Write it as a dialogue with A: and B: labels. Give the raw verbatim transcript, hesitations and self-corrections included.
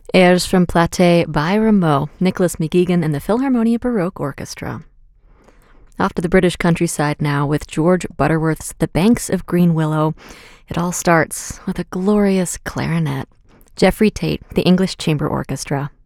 A: Airs from Platée by Rameau, Nicholas McGeegan and the Philharmonia Baroque Orchestra. Off to the British countryside now with George Butterworth's The Banks of Green Willow. It all starts with a glorious clarinet. Geoffrey Tate, the English Chamber Orchestra.